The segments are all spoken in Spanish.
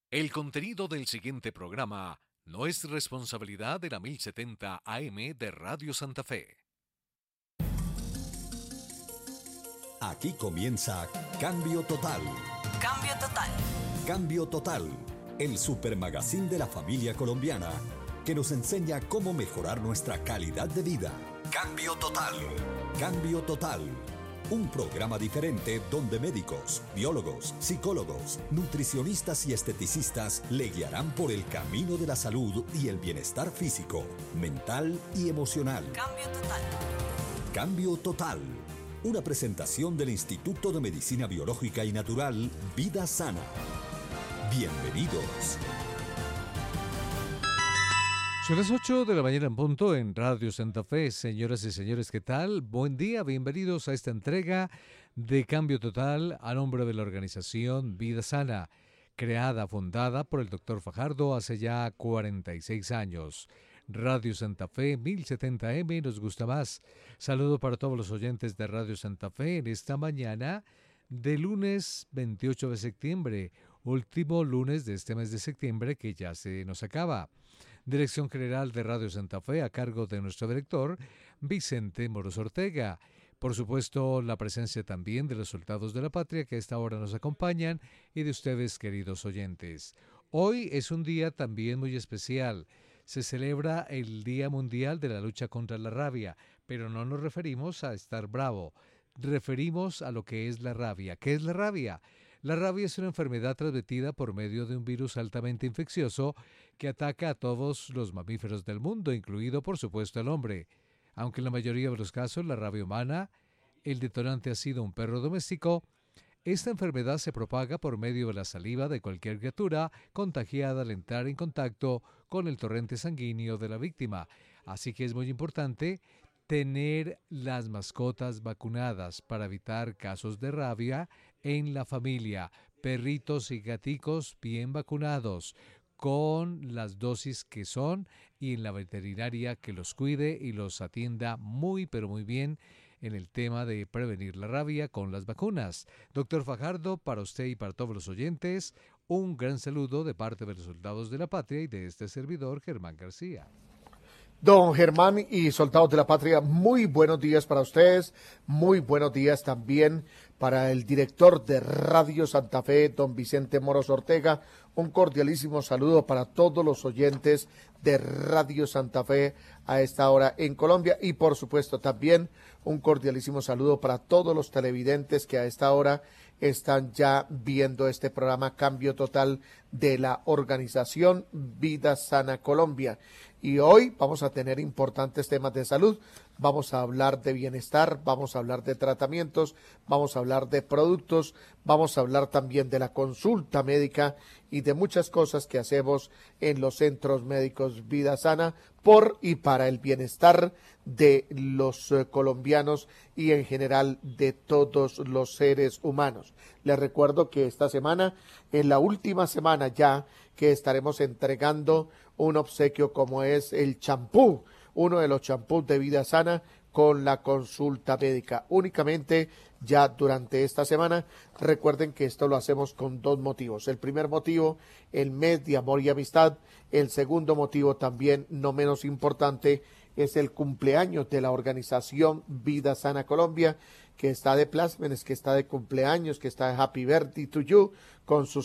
El contenido del siguiente programa no es responsabilidad de la 1070 AM de Radio Santa Fe. Aquí comienza Cambio Total. Cambio Total. Cambio Total, el supermagazín de la familia colombiana que nos enseña cómo mejorar nuestra calidad de vida. Cambio Total. Cambio Total. Un programa diferente donde médicos, biólogos, psicólogos, nutricionistas y esteticistas le guiarán por el camino de la salud y el bienestar físico, mental y emocional. Cambio Total. Cambio Total. Una presentación del Instituto de Medicina Biológica y Natural Vida Sana. Bienvenidos. Son las 8 de la mañana en punto en Radio Santa Fe. Señoras y señores, ¿qué tal? Buen día, bienvenidos a esta entrega de Cambio Total a nombre de la organización Vida Sana, creada, fundada por el Dr. Fajardo hace ya 46 años. Radio Santa Fe, 1070M, nos gusta más. Saludo para todos los oyentes de Radio Santa Fe en esta mañana de lunes 28 de septiembre, último lunes de este mes de septiembre que ya se nos acaba. Dirección General de Radio Santa Fe a cargo de nuestro director, Vicente Moros Ortega. Por supuesto, la presencia también de los soldados de la patria que a esta hora nos acompañan y de ustedes, queridos oyentes. Hoy es un día también muy especial. Se celebra el Día Mundial de la Lucha contra la Rabia, pero no nos referimos a estar bravo. Referimos a lo que es la rabia. ¿Qué es la rabia? La rabia es una enfermedad transmitida por medio de un virus altamente infeccioso que ataca a todos los mamíferos del mundo, incluido por supuesto al hombre. Aunque en la mayoría de los casos la rabia humana, el detonante ha sido un perro doméstico, esta enfermedad se propaga por medio de la saliva de cualquier criatura contagiada al entrar en contacto con el torrente sanguíneo de la víctima. Así que es muy importante tener las mascotas vacunadas para evitar casos de rabia en la familia. Perritos y gaticos bien vacunados con las dosis que son y en la veterinaria que los cuide y los atienda muy pero muy bien en el tema de prevenir la rabia con las vacunas. Doctor Fajardo, para usted y para todos los oyentes, un gran saludo de parte de los soldados de la patria y de este servidor, Germán García. Don Germán y soldados de la patria, muy buenos días para ustedes, muy buenos días también para el director de Radio Santa Fe, don Vicente Moros Ortega. Un cordialísimo saludo para todos los oyentes de Radio Santa Fe a esta hora en Colombia y por supuesto también un cordialísimo saludo para todos los televidentes que a esta hora están ya viendo este programa Cambio Total de la organización Vida Sana Colombia. Y hoy vamos a tener importantes temas de salud, vamos a hablar de bienestar, vamos a hablar de tratamientos, vamos a hablar de productos, vamos a hablar también de la consulta médica y de muchas cosas que hacemos en los centros médicos Vida Sana por y para el bienestar de los colombianos y en general de todos los seres humanos. Les recuerdo que esta semana, en la última semana ya, que estaremos entregando un obsequio como es el champú, uno de los champús de Vida Sana con la consulta médica. Únicamente ya durante esta semana, recuerden que esto lo hacemos con dos motivos. El primer motivo, el mes de amor y amistad. El segundo motivo, también no menos importante, es el cumpleaños de la organización Vida Sana Colombia, que está de plácemes, que está de cumpleaños, que está de Happy Birthday to You, con sus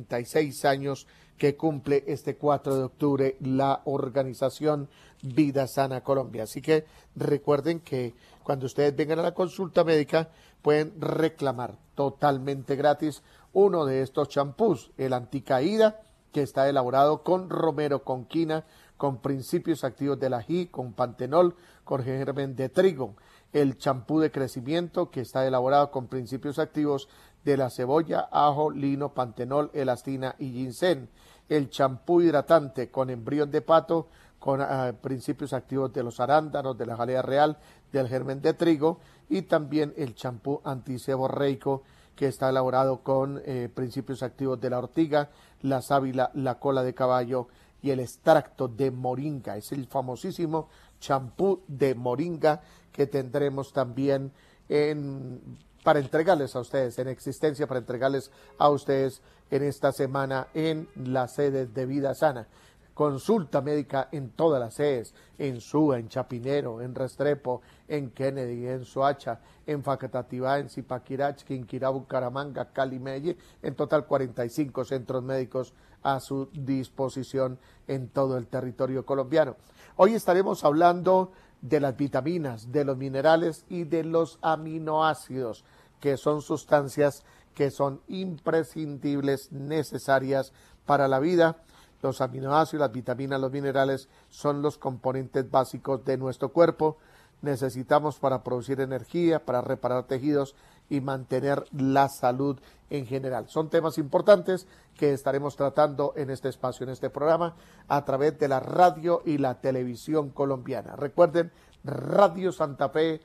46 años que cumple este 4 de octubre la organización Vida Sana Colombia. Así que recuerden que cuando ustedes vengan a la consulta médica pueden reclamar totalmente gratis uno de estos champús, el anticaída, que está elaborado con romero, con quina, con principios activos del ají, con pantenol, con germen de trigo. El champú de crecimiento, que está elaborado con principios activos de la cebolla, ajo, lino, pantenol, elastina y ginseng. El champú hidratante con embrión de pato, con principios activos de los arándanos, de la jalea real, del germen de trigo, y también el champú antiseborreico, que está elaborado con principios activos de la ortiga, la sábila, la cola de caballo y el extracto de moringa. Es el famosísimo champú de moringa que tendremos también para entregarles a ustedes, en existencia, para entregarles a ustedes en esta semana en las sedes de Vida Sana. Consulta médica en todas las sedes, en Suba, en Chapinero, en Restrepo, en Kennedy, en Soacha, en Facatativá, en Zipaquirá, Quinquirá, Bucaramanga, Cali, Medellín, en total 45 centros médicos a su disposición en todo el territorio colombiano. Hoy estaremos hablando de las vitaminas, de los minerales y de los aminoácidos, que son sustancias que son imprescindibles, necesarias para la vida. Los aminoácidos, las vitaminas, los minerales son los componentes básicos de nuestro cuerpo. Necesitamos para producir energía, para reparar tejidos y mantener la salud en general. Son temas importantes que estaremos tratando en este espacio, en este programa, a través de la radio y la televisión colombiana. Recuerden, Radio Santa Fe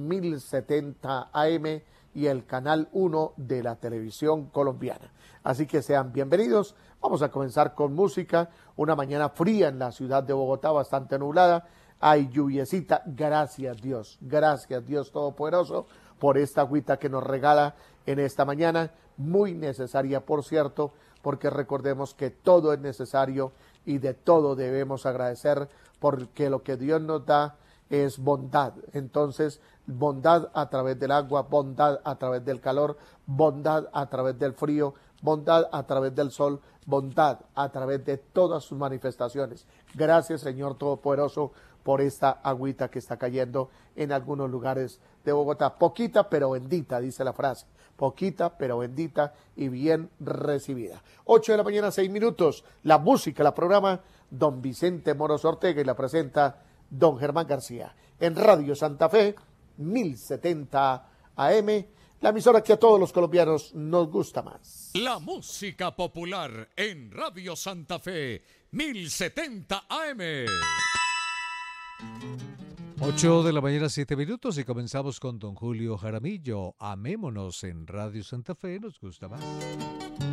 1070 AM y el canal 1 de la televisión colombiana. Así que sean bienvenidos. Vamos a comenzar con música. Una mañana fría en la ciudad de Bogotá, bastante nublada. Hay lluviecita. Gracias Dios Todopoderoso por esta agüita que nos regala en esta mañana. Muy necesaria, por cierto, porque recordemos que todo es necesario y de todo debemos agradecer, porque lo que Dios nos da es bondad. Entonces, bondad a través del agua, bondad a través del calor, bondad a través del frío, bondad a través del sol, bondad a través de todas sus manifestaciones. Gracias, Señor Todopoderoso, por esta agüita que está cayendo en algunos lugares de Bogotá. Poquita pero bendita, dice la frase. Poquita pero bendita y bien recibida. 8 de la mañana, 6 minutos. La música, la programa don Vicente Moros Ortega y la presenta don Germán García. En Radio Santa Fe 1070 AM, la emisora que a todos los colombianos nos gusta más. La música popular en Radio Santa Fe 1070 AM. 8 de la mañana, 7 minutos y comenzamos con don Julio Jaramillo. Amémonos en Radio Santa Fe, nos gusta más.